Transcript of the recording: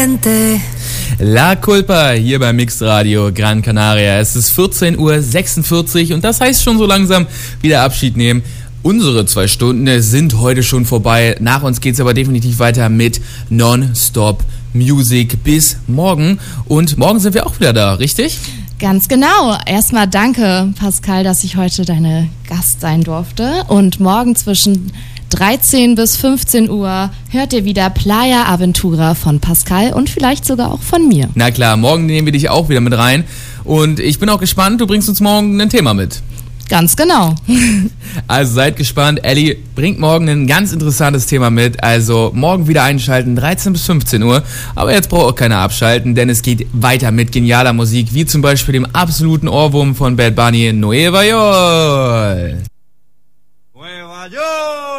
La Culpa hier bei Mixed Radio Gran Canaria. Es ist 14:46 Uhr und das heißt schon so langsam wieder Abschied nehmen. Unsere 2 Stunden sind heute schon vorbei. Nach uns geht's aber definitiv weiter mit Non-Stop Music bis morgen. Und morgen sind wir auch wieder da, richtig? Ganz genau. Erstmal danke, Pascal, dass ich heute deine Gast sein durfte. Und morgen zwischen 13 bis 15 Uhr hört ihr wieder Playa Aventura von Pascal und vielleicht sogar auch von mir. Na klar, morgen nehmen wir dich auch wieder mit rein. Und ich bin auch gespannt, du bringst uns morgen ein Thema mit. Ganz genau. Also seid gespannt. Ellie bringt morgen ein ganz interessantes Thema mit. Also morgen wieder einschalten, 13 bis 15 Uhr. Aber jetzt braucht auch keiner abschalten, denn es geht weiter mit genialer Musik, wie zum Beispiel dem absoluten Ohrwurm von Bad Bunny, Nueva York.